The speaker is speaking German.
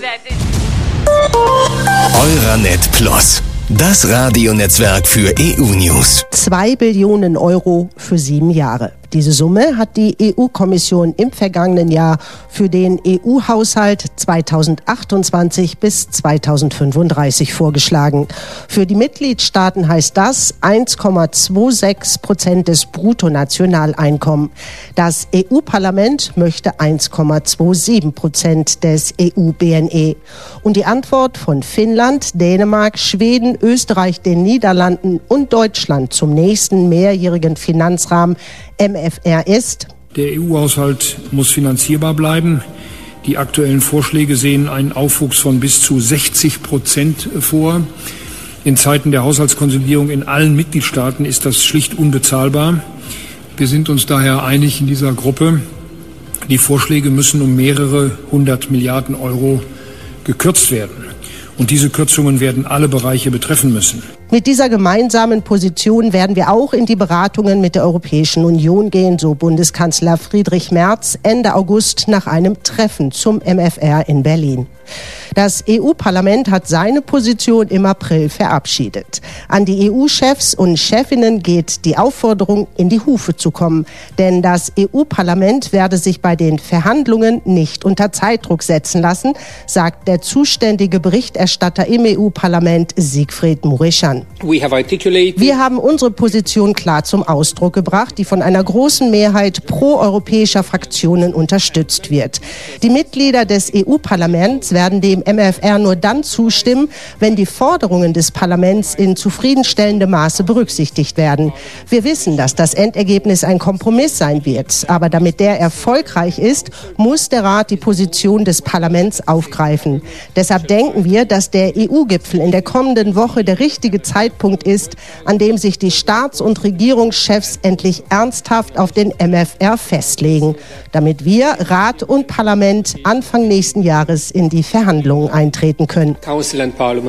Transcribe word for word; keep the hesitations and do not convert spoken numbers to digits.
Euranet Plus, das Radionetzwerk für E U-News. Zwei Billionen Euro für sieben Jahre. Diese Summe hat die E U-Kommission im vergangenen Jahr für den E U-Haushalt zweitausendachtundzwanzig bis zweitausendfünfunddreißig vorgeschlagen. Für die Mitgliedstaaten heißt das eins Komma sechsundzwanzig Prozent des Bruttonationaleinkommens. Das E U-Parlament möchte eins Komma siebenundzwanzig Prozent des E U-B N E. Und die Antwort von Finnland, Dänemark, Schweden, Österreich, den Niederlanden und Deutschland zum nächsten mehrjährigen Finanzrahmen M F R ist: Der E U-Haushalt muss finanzierbar bleiben. Die aktuellen Vorschläge sehen einen Aufwuchs von bis zu sechzig Prozent vor. In Zeiten der Haushaltskonsolidierung in allen Mitgliedstaaten ist das schlicht unbezahlbar. Wir sind uns daher einig in dieser Gruppe, die Vorschläge müssen um mehrere hundert Milliarden Euro gekürzt werden. Und diese Kürzungen werden alle Bereiche betreffen müssen. Mit dieser gemeinsamen Position werden wir auch in die Beratungen mit der Europäischen Union gehen, so Bundeskanzler Friedrich Merz Ende August nach einem Treffen zum M F R in Berlin. Das E U-Parlament hat seine Position im April verabschiedet. An die E U-Chefs und Chefinnen geht die Aufforderung, in die Hufe zu kommen. Denn das E U-Parlament werde sich bei den Verhandlungen nicht unter Zeitdruck setzen lassen, sagt der zuständige Berichterstatter im E U-Parlament Siegfried Mureschan. Wir haben unsere Position klar zum Ausdruck gebracht, die von einer großen Mehrheit proeuropäischer Fraktionen unterstützt wird. Die Mitglieder des E U-Parlaments werden dem M F R nur dann zustimmen, wenn die Forderungen des Parlaments in zufriedenstellendem Maße berücksichtigt werden. Wir wissen, dass das Endergebnis ein Kompromiss sein wird, aber damit der erfolgreich ist, muss der Rat die Position des Parlaments aufgreifen. Deshalb denken wir, dass der E U-Gipfel in der kommenden Woche der richtige Zeitpunkt ist, an dem sich die Staats- und Regierungschefs endlich ernsthaft auf den M F R festlegen, damit wir, Rat und Parlament, Anfang nächsten Jahres in die Verhandlungen eintreten können.